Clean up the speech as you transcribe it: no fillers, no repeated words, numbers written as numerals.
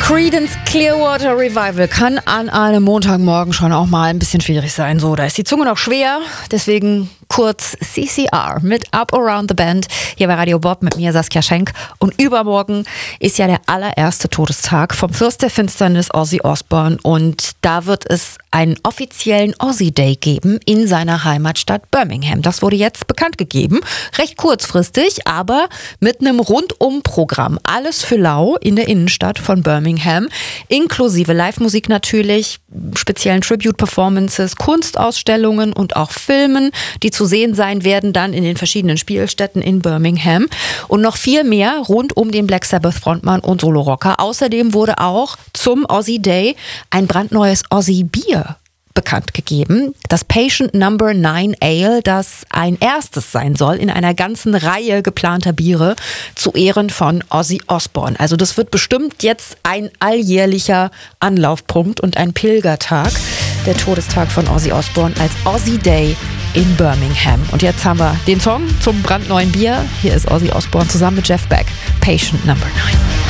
Creedence Clearwater Revival kann an einem Montagmorgen schon auch mal ein bisschen schwierig sein. So, da ist die Zunge noch schwer, deswegen kurz CCR mit Up Around the Bend hier bei Radio Bob mit mir Saskia Schenk. Und übermorgen ist ja der allererste Todestag vom Fürst der Finsternis Ozzy Osbourne und da wird es einen offiziellen Ozzy Day geben in seiner Heimatstadt Birmingham. Das wurde jetzt bekannt gegeben, recht kurzfristig, aber mit einem Rundum-Programm. Alles für lau in der Innenstadt von Birmingham, inklusive Live-Musik natürlich, speziellen Tribute-Performances, Kunstausstellungen und auch Filmen, die zu sehen sein werden dann in den verschiedenen Spielstätten in Birmingham und noch viel mehr rund um den Black Sabbath Frontmann und Solo-Rocker. Außerdem wurde auch zum Ozzy Day ein brandneues Ozzy Bier bekannt gegeben. Das Patient Number 9 Ale, das ein erstes sein soll in einer ganzen Reihe geplanter Biere zu Ehren von Ozzy Osbourne. Also das wird bestimmt jetzt ein alljährlicher Anlaufpunkt und ein Pilgertag, der Todestag von Ozzy Osbourne als Ozzy Day in Birmingham. Und jetzt haben wir den Song zum brandneuen Bier. Hier ist Ozzy Osbourne zusammen mit Jeff Beck, Patient Number 9.